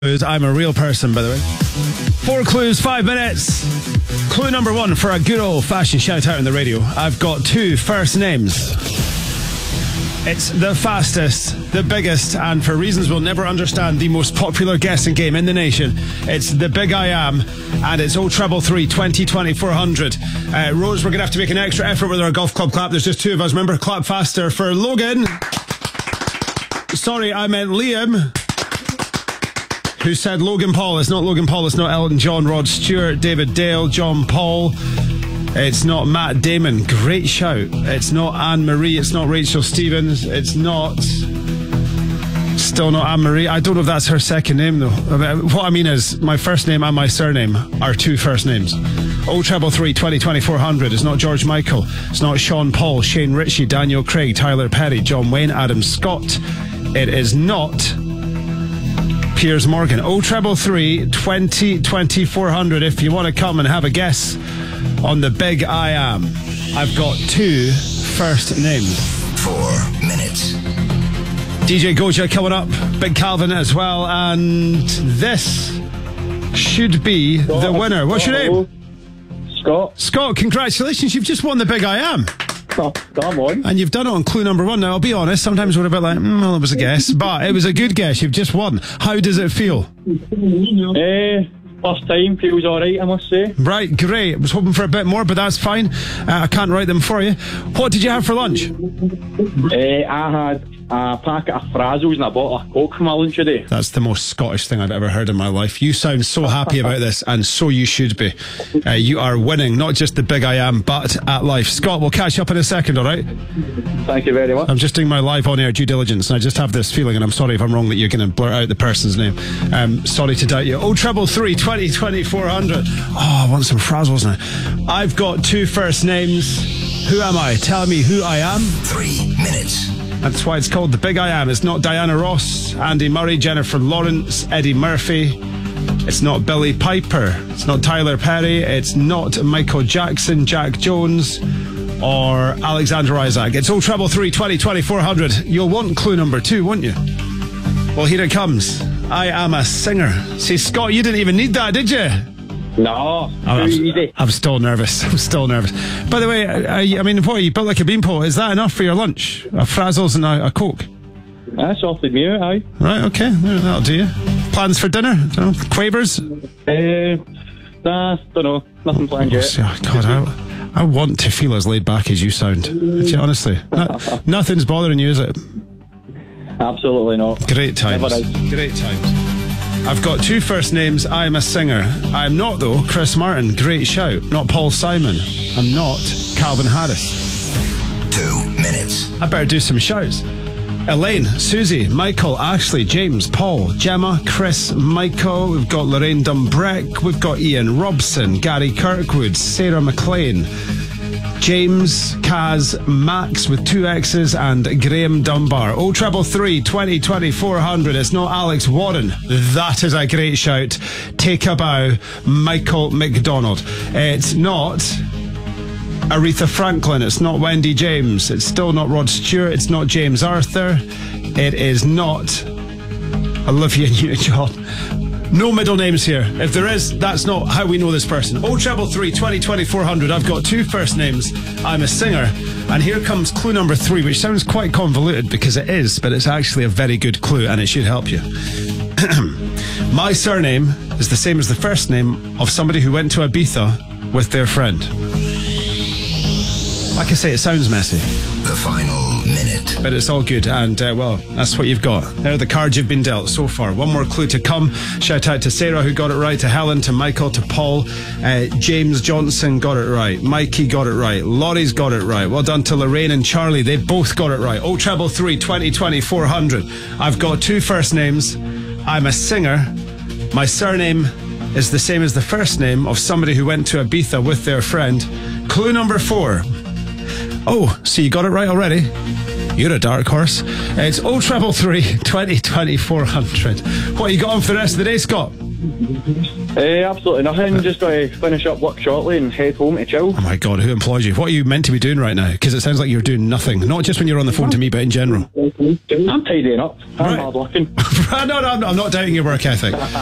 I'm a real person, by the way. 4 clues, 5 minutes. Clue number 1 for a good old-fashioned shout-out on the radio. I've got 2 first names. It's the fastest, the biggest, and for reasons we'll never understand, the most popular guessing game in the nation. It's The Big I Am, and it's 0333 20 2400. Rose, we're going to have to make an extra effort with our golf club clap. There's just 2 of us. Remember, clap faster for Logan. Sorry, I meant Liam. Who said Logan Paul? It's not Logan Paul, it's not Elton John, Rod Stewart, David Dale, John Paul. It's not Matt Damon. Great shout. It's not Anne-Marie, it's not Rachel Stevens, it's not... Still not Anne-Marie. I don't know if that's her second name though. What I mean is, my first name and my surname are 2 first names. 0333 20 2400. It's not George Michael. It's not Sean Paul, Shane Ritchie, Daniel Craig, Tyler Perry, John Wayne, Adam Scott. It is not... Piers Morgan. 0333 20 2400 if you want to come and have a guess on The Big I Am. I've got 2 first names. 4 minutes. DJ Goja coming up, Big Calvin as well, and this should be the winner. What's your name? Scott. Scott, congratulations, you've just won The Big I Am. Oh, come on. And you've done it on clue number 1. Now, I'll be honest, sometimes we're a bit like, well, it was a guess, but it was a good guess. You've just won. How does it feel? First time, feels alright, I must say. Right, great. I was hoping for a bit more, but that's fine. I can't write them for you. What did you have for lunch? I had a packet of Frazzles and a bottle of Coke for my lunch today. That's the most Scottish thing I've ever heard in my life. You sound so happy about this, and so you should be. You are winning, not just The Big I Am, but at life. Scott, we'll catch up in a second, all right? Thank you very much. I'm just doing my live on-air due diligence, and I just have this feeling, and I'm sorry if I'm wrong, that you're going to blurt out the person's name. Sorry to doubt you. 0333 20 2400. Oh, I want some Frazzles now. I've got 2 first names. Who am I? Tell me who I am. 3 minutes. That's why it's called The Big I Am. It's not Diana Ross, Andy Murray, Jennifer Lawrence, Eddie Murphy. It's not Billy Piper. It's not Tyler Perry. It's not Michael Jackson, Jack Jones, or Alexander Isaac. It's 0333 20 2400. You'll want clue number 2, won't you? Well, here it comes. I am a singer. See, Scott, you didn't even need that, did you? No, too easy. I'm still nervous. By the way, I mean, what, you built like a beanpole? Is that enough for your lunch? A Frazzles and a Coke? That's sorted me out, aye. Right, okay. That'll do you. Plans for dinner? Don't know, Quavers? Don't know. Nothing planned yet. Oh, God, I want to feel as laid back as you sound. Honestly. Nothing's bothering you, is it? Absolutely not. Great times. Never is. Great times. I've got 2 first names. I'm a singer. I'm not, though, Chris Martin. Great shout. Not Paul Simon. I'm not Calvin Harris. 2 minutes. I better do some shouts. Elaine, Susie, Michael, Ashley, James, Paul, Gemma, Chris, Michael. We've got Lorraine Dumbreck. We've got Ian Robson, Gary Kirkwood, Sarah McLean, James, Kaz, Max with 2 X's, and Graham Dunbar. 0333 20 2400. It's not Alex Warren. That is a great shout. Take a bow, Michael McDonald. It's not Aretha Franklin. It's not Wendy James. It's still not Rod Stewart. It's not James Arthur. It is not Olivia Newton-John. No middle names here. If there is, that's not how we know this person. 0333 20 2400. I've got 2 first names. I'm a singer. And here comes clue number 3, which sounds quite convoluted because it is, but it's actually a very good clue and it should help you. My surname is the same as the first name of somebody who went to Ibiza with their friend. Like I say, it sounds messy. The final minute. But it's all good, and well, that's what you've got. There are the cards you've been dealt so far. 1 more clue to come. Shout out to Sarah, who got it right, to Helen, to Michael, to Paul. James Johnson got it right. Mikey got it right. Laurie's got it right. Well done to Lorraine and Charlie. They both got it right. 0333 20 2400. I've got 2 first names. I'm a singer. My surname is the same as the first name of somebody who went to Ibiza with their friend. Clue number 4. Oh, so you got it right already? You're a dark horse. It's 0333 20 2400. What you got on for the rest of the day, Scott? Absolutely nothing. Just got to finish up work shortly and head home to chill. Oh my God, who employs you? What are you meant to be doing right now? Because it sounds like you're doing nothing. Not just when you're on the phone to me, but in general. I'm tidying up. I'm Right. hard working. No, I'm not doubting your work ethic.